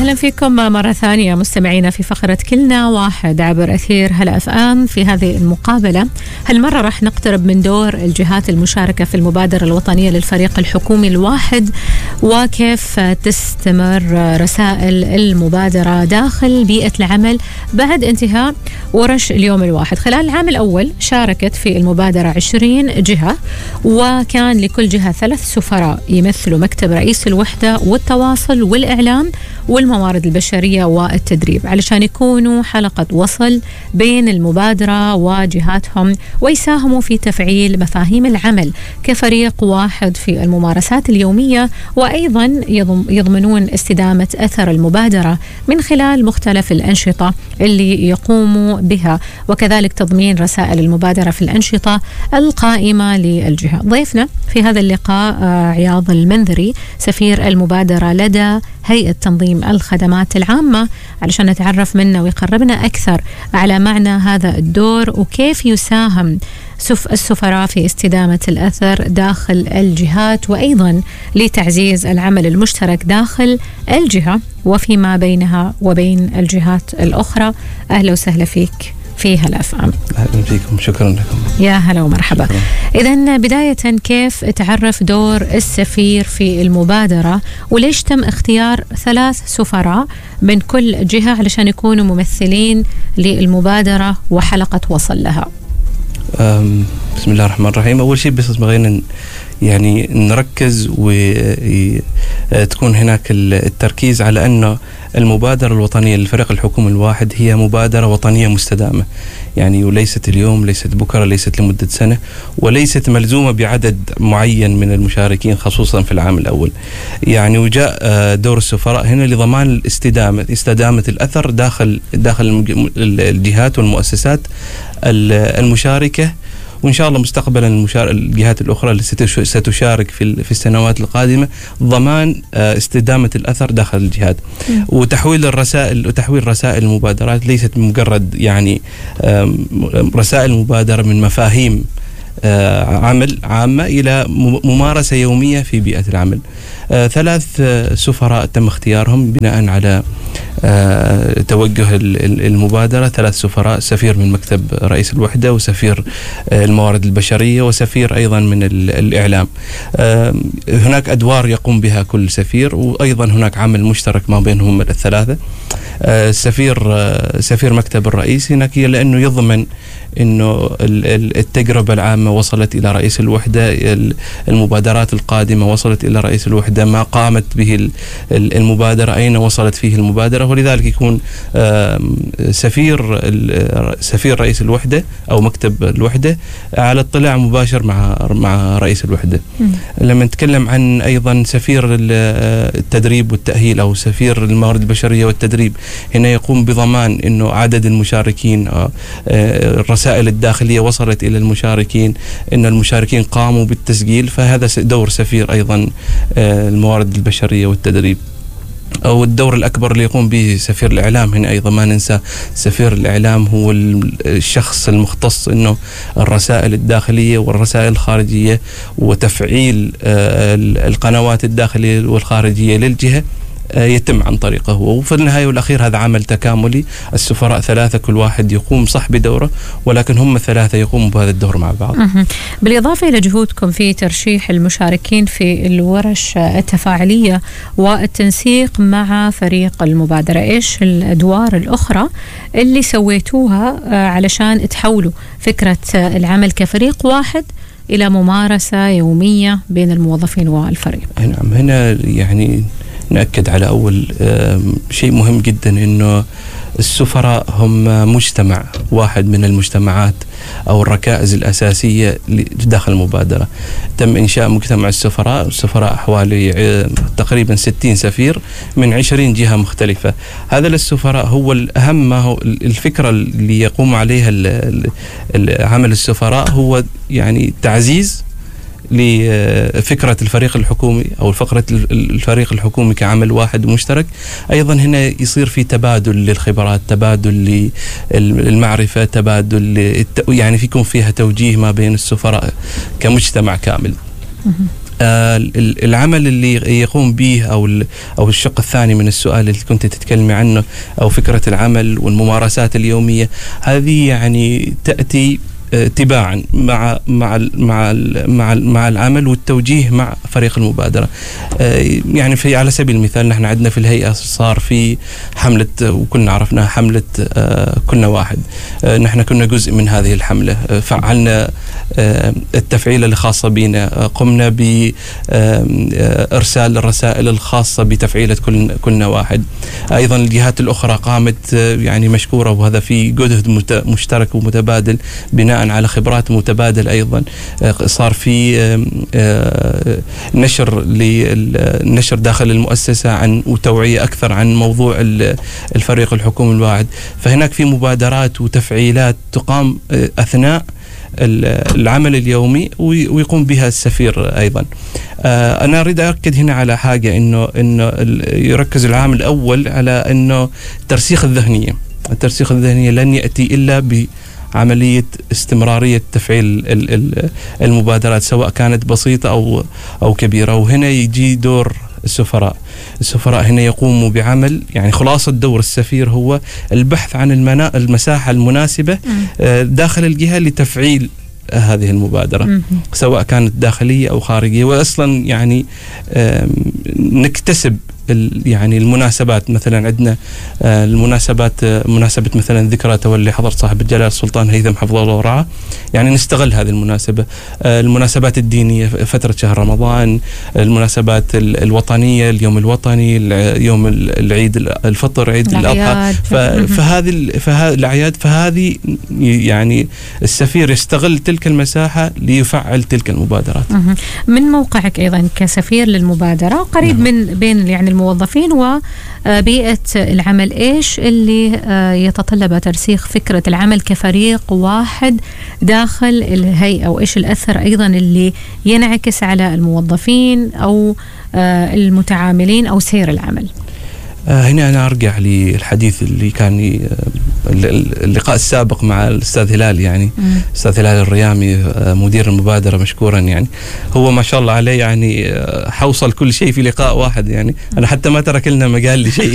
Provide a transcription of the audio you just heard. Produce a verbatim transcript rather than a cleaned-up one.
أهلا فيكم مرة ثانية مستمعينا في فقرة كلنا واحد عبر أثير هلا أف آم. في هذه المقابلة هالمرة راح نقترب من دور الجهات المشاركة في المبادرة الوطنية للفريق الحكومي الواحد، وكيف تستمر رسائل المبادرة داخل بيئة العمل بعد انتهاء ورش اليوم الواحد. خلال العام الأول شاركت في المبادرة عشرين جهة، وكان لكل جهة ثلاث سفراء يمثلوا مكتب رئيس الوحدة والتواصل والإعلام والموارد البشرية والتدريب، علشان يكونوا حلقة وصل بين المبادرة وجهاتهم ويساهموا في تفعيل مفاهيم العمل كفريق واحد في الممارسات اليومية، وأيضا يضمنون استدامة أثر المبادرة من خلال مختلف الأنشطة اللي يقوموا بها، وكذلك تضمين رسائل المبادرة في الأنشطة القائمة للجهة. ضيفنا في هذا اللقاء عياض المنذري سفير المبادرة لدى هيئة تنظيم الخدمات العامة، علشان نتعرف منه ويقربنا أكثر على معنى هذا الدور وكيف يساهم السفراء في استدامة الأثر داخل الجهات، وأيضا لتعزيز العمل المشترك داخل الجهة وفيما بينها وبين الجهات الأخرى. أهلا وسهلا فيك في هلا أف آم. أهلا فيكم، شكرا لكم. يا هلا ومرحبا. إذن بداية كيف تعرف دور السفير في المبادرة، وليش تم اختيار ثلاث سفراء من كل جهة علشان يكونوا ممثلين للمبادرة وحلقة وصل لها؟ بسم الله الرحمن الرحيم. أول شيء بس بغينا يعني نركز وتكون هناك التركيز على أن المبادرة الوطنية للفريق الحكومي الواحد هي مبادرة وطنية مستدامة، يعني وليست اليوم، ليست بكرة، ليست لمدة سنة، وليست ملزومة بعدد معين من المشاركين خصوصا في العام الأول. يعني وجاء دور السفراء هنا لضمان الاستدامة استدامة الأثر داخل داخل الجهات والمؤسسات المشاركة، وإن شاء الله مستقبلا الجهات الأخرى اللي ستشارك في في السنوات القادمة ضمان استدامة الأثر داخل الجهات. وتحويل الرسائل وتحويل رسائل المبادرات ليست مجرد يعني رسائل مبادرة من مفاهيم عمل عامة إلى ممارسة يومية في بيئة العمل. ثلاث سفراء تم اختيارهم بناء على توجه المبادرة، ثلاث سفراء، سفير من مكتب رئيس الوحدة، وسفير الموارد البشرية، وسفير أيضا من الإعلام. هناك أدوار يقوم بها كل سفير، وأيضا هناك عمل مشترك ما بينهم الثلاثة. سفير سفير مكتب الرئيس هناك لأنه يضمن إنه التجربة العامة وصلت إلى رئيس الوحدة، المبادرات القادمة وصلت إلى رئيس الوحدة، ما قامت به المبادرة أين وصلت فيه المبادرة، ولذلك يكون سفير سفير رئيس الوحدة أو مكتب الوحدة على اطلاع مباشر مع مع رئيس الوحدة. لما نتكلم عن أيضا سفير التدريب والتأهيل أو سفير الموارد البشرية والتدريب، هنا يقوم بضمان إنه عدد المشاركين، الرسائل الداخلية وصلت إلى المشاركين، إن المشاركين قاموا بالتسجيل، فهذا دور سفير أيضا الموارد البشرية والتدريب. أو الدور الأكبر اللي يقوم به سفير الإعلام هنا أيضا ما ننسى، سفير الإعلام هو الشخص المختص إنه الرسائل الداخلية والرسائل الخارجية وتفعيل القنوات الداخلية والخارجية للجهة يتم عن طريقه. وفي النهاية والأخير هذا عمل تكاملي، السفراء ثلاثة كل واحد يقوم صح بدوره، ولكن هم الثلاثة يقوموا بهذا الدور مع بعض. بالإضافة إلى جهودكم في ترشيح المشاركين في الورش التفاعلية والتنسيق مع فريق المبادرة، إيش الأدوار الأخرى اللي سويتوها علشان تحولوا فكرة العمل كفريق واحد إلى ممارسة يومية بين الموظفين والفريق؟ نعم، هنا يعني نأكد على أول شيء مهم جدا، إنه السفراء هم مجتمع واحد من المجتمعات أو الركائز الأساسية داخل المبادرة. تم إنشاء مجتمع السفراء، السفراء حوالي تقريبا ستين سفير من عشرين جهة مختلفة. هذا للسفراء هو الأهم، ما هو الفكرة اللي يقوم عليها عمل السفراء هو يعني تعزيز لفكرة الفريق الحكومي أو فكرة الفريق الحكومي كعمل واحد مشترك. أيضا هنا يصير في تبادل للخبرات، تبادل للمعرفة، تبادل يعني فيكون فيها توجيه ما بين السفراء كمجتمع كامل. آه العمل اللي يقوم به أو أو الشق الثاني من السؤال اللي كنت تتكلمي عنه، أو فكرة العمل والممارسات اليومية، هذه يعني تأتي تباعا مع مع مع مع مع العمل والتوجيه مع فريق المبادرة. يعني في على سبيل المثال نحن عندنا في الهيئة صار في حملة، وكنا عرفناها حملة كنا واحد. نحن كنا جزء من هذه الحملة، فعلنا التفعيلة الخاصة بنا، قمنا بإرسال الرسائل الخاصة بتفعيلة كنا واحد. أيضا الجهات الأخرى قامت يعني مشكورة، وهذا في جهد مشترك ومتبادل بناء على خبرات متبادل. أيضا صار في نشر للنشر داخل المؤسسة عن وتوعية أكثر عن موضوع الفريق الحكومي الواحد. فهناك في مبادرات وتفعيلات تقام أثناء العمل اليومي ويقوم بها السفير أيضا. أنا أريد أؤكد هنا على حاجة، إنه إنه يركز العامل الأول على إنه ترسيخ الذهنية. الترسيخ الذهنية لن يأتي إلا ب عملية استمرارية تفعيل المبادرات، سواء كانت بسيطة أو أو كبيرة. وهنا يجي دور السفراء. السفراء هنا يقوموا بعمل، يعني خلاصة دور السفير هو البحث عن المنا... المساحة المناسبة داخل الجهة لتفعيل هذه المبادرة، سواء كانت داخلية أو خارجية. وأصلا يعني نكتسب يعني المناسبات. مثلا عندنا المناسبات، مناسبة مثلا ذكرى تولي حضرة صاحب الجلالة السلطان هيثم حفظه الله ورعاه، يعني نستغل هذه المناسبة. المناسبات الدينية، فترة شهر رمضان، المناسبات الوطنية، اليوم الوطني، يوم العيد الفطر، عيد الأضحى، فهذه فهذه الأعياد، فهذه يعني السفير يستغل تلك المساحة ليفعل تلك المبادرات. من موقعك أيضا كسفير للمبادرة، قريب من بين يعني الموظفين وبيئة العمل، إيش اللي يتطلب ترسيخ فكرة العمل كفريق واحد داخل الهيئة، وإيش الأثر أيضا اللي ينعكس على الموظفين أو المتعاملين أو سير العمل؟ هنا أنا أرجع للحديث اللي كان اللقاء السابق مع الأستاذ هلال، يعني الأستاذ هلال الريامي مدير المبادرة مشكورا. يعني هو ما شاء الله عليه، يعني حوصل كل شيء في لقاء واحد. يعني أنا حتى ما ترك لنا مجال لشيء